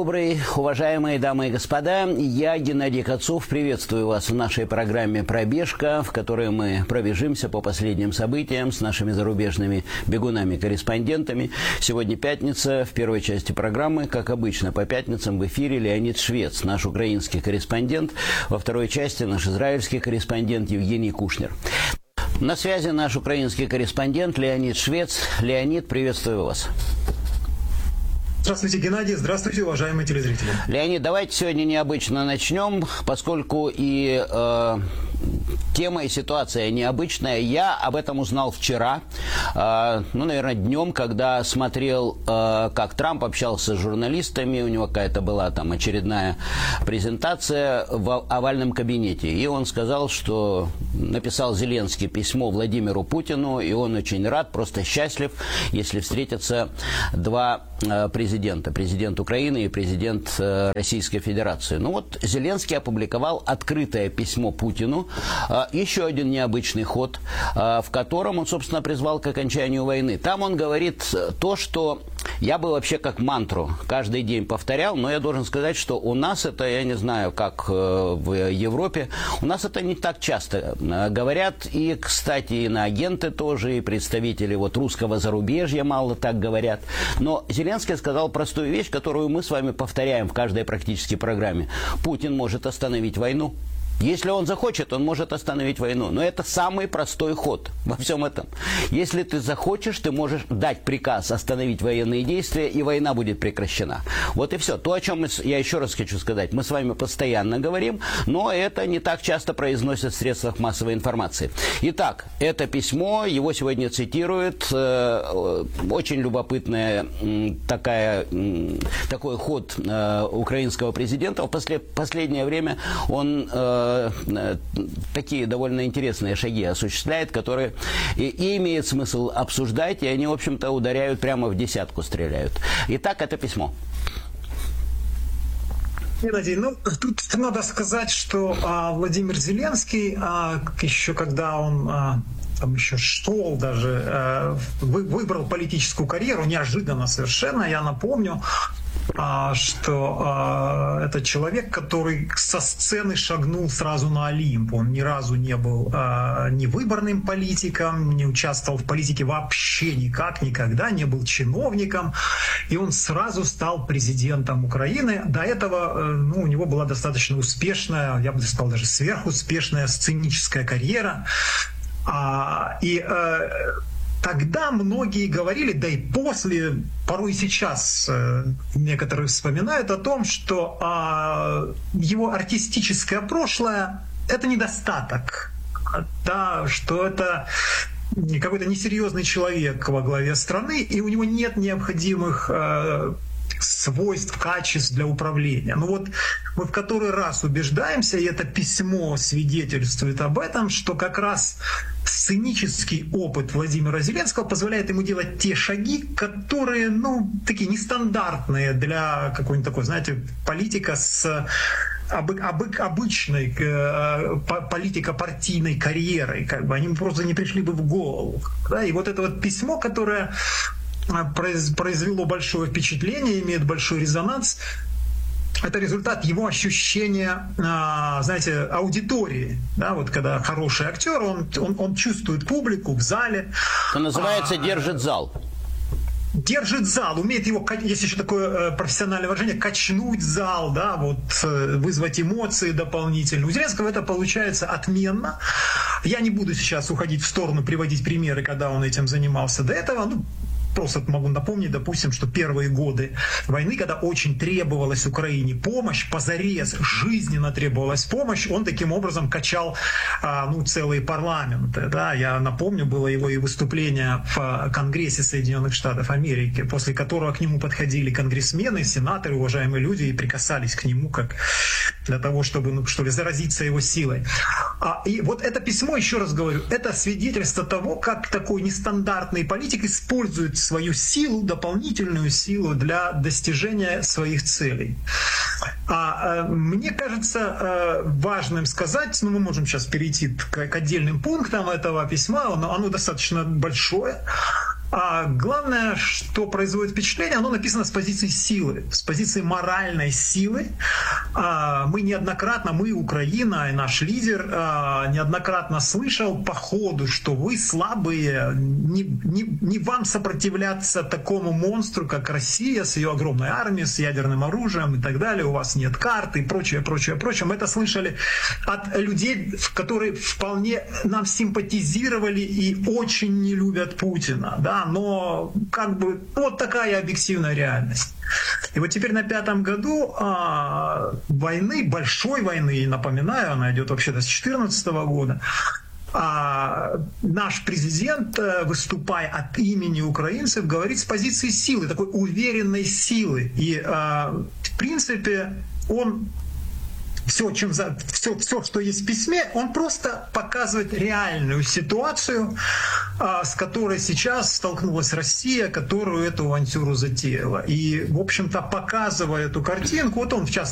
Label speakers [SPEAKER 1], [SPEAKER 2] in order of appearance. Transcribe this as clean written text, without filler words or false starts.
[SPEAKER 1] добрый, уважаемые дамы и господа. Я, Геннадий Кацов, приветствую вас в нашей программе «Пробежка», в которой мы пробежимся по последним событиям с нашими зарубежными бегунами-корреспондентами. Сегодня пятница. В первой части программы, как обычно, по пятницам в эфире Леонид Швец, наш украинский корреспондент. Во второй части наш израильский корреспондент Евгений Кушнер. На связи наш украинский корреспондент Леонид Швец. Леонид, приветствую вас.
[SPEAKER 2] Здравствуйте, Геннадий. Здравствуйте, уважаемые телезрители.
[SPEAKER 1] Леонид, давайте сегодня необычно начнем, поскольку и тема и ситуация необычная. Я об этом узнал вчера, наверное, днем, когда смотрел, как Трамп общался с журналистами. У него какая-то была там очередная презентация в овальном кабинете. И он сказал, что написал Зеленский письмо Владимиру Путину, и он очень рад, просто счастлив, если встретятся два президента. Президент Украины и президент Российской Федерации. Ну вот Зеленский опубликовал открытое письмо Путину. Еще один необычный ход, в котором он, собственно, призвал к окончанию войны. Там он говорит то, что я бы вообще как мантру каждый день повторял, но я должен сказать, что у нас это, я не знаю, как в Европе, у нас это не так часто говорят. И, кстати, иноагенты тоже, и представители вот русского зарубежья мало так говорят. Но Зеленский сказал простую вещь, которую мы с вами повторяем в каждой практически программе. Путин может остановить войну. Если он захочет, он может остановить войну. Но это самый простой ход во всем этом. Если ты захочешь, ты можешь дать приказ остановить военные действия, и война будет прекращена. Вот и все. То, о чем я еще раз хочу сказать, мы с вами постоянно говорим, но это не так часто произносят в средствах массовой информации. Итак, это письмо, его сегодня цитируют. Очень любопытный такой ход украинского президента. В последнее время он такие довольно интересные шаги осуществляет, которые и имеет смысл обсуждать, и они, в общем-то, ударяют прямо в десятку, стреляют. Итак, это письмо.
[SPEAKER 2] Геннадий, тут надо сказать, что Владимир Зеленский, еще когда он там еще шел даже, выбрал политическую карьеру, неожиданно совершенно, я напомню, что это человек, который со сцены шагнул сразу на Олимп. Он ни разу не был ни выборным политиком, не участвовал в политике вообще никак, никогда, не был чиновником. И он сразу стал президентом Украины. До этого у него была достаточно успешная, я бы сказал, даже сверхуспешная сценическая карьера. Тогда многие говорили, да и после, порой и сейчас некоторые вспоминают о том, что его артистическое прошлое – это недостаток, да, что это какой-то несерьезный человек во главе страны, и у него нет необходимых свойств, качеств для управления. Но вот мы в который раз убеждаемся, и это письмо свидетельствует об этом, что как раз сценический опыт Владимира Зеленского позволяет ему делать те шаги, которые, такие нестандартные для какой-нибудь такой, знаете, политика с обычной политико-партийной карьерой, они просто не пришли бы в голову. Да? И вот это вот письмо, которое произвело большое впечатление, имеет большой резонанс. Это результат его ощущения, знаете, аудитории. Да, вот когда хороший актер, он чувствует публику в зале.
[SPEAKER 1] Это называется «держит зал».
[SPEAKER 2] Держит зал, умеет его, есть еще такое профессиональное выражение, качнуть зал, да, вот вызвать эмоции дополнительно. У Зеленского это получается отменно. Я не буду сейчас уходить в сторону, приводить примеры, когда он этим занимался до этого. Просто могу напомнить, допустим, что первые годы войны, когда очень требовалась Украине помощь, позарез, жизненно требовалась помощь, он таким образом качал целые парламенты. Да? Я напомню, было его и выступление в Конгрессе Соединенных Штатов Америки, после которого к нему подходили конгрессмены, сенаторы, уважаемые люди, и прикасались к нему как для того, чтобы, заразиться его силой. И вот это письмо, еще раз говорю, это свидетельство того, как такой нестандартный политик использует свою силу, дополнительную силу для достижения своих целей. Мне кажется важным сказать, мы можем сейчас перейти к отдельным пунктам этого письма, оно достаточно большое, А главное, что производит впечатление, оно написано с позиции силы, с позиции моральной силы. Мы неоднократно, Украина и наш лидер неоднократно слышал по ходу, что вы слабые, не вам сопротивляться такому монстру, как Россия с ее огромной армией, с ядерным оружием и так далее, у вас нет карты и прочее. Мы это слышали от людей, которые вполне нам симпатизировали и очень не любят Путина, да, но как бы вот такая объективная реальность. И вот теперь на 5-м году войны, большой войны, напоминаю, она идет вообще-то с 2014 года, наш президент, выступая от имени украинцев, говорит с позиции силы, такой уверенной силы. И в принципе он все, что есть в письме, он просто показывает реальную ситуацию, с которой сейчас столкнулась Россия, которую эту авантюру затеяла. И, в общем-то, показывая эту картинку, вот он, в частности,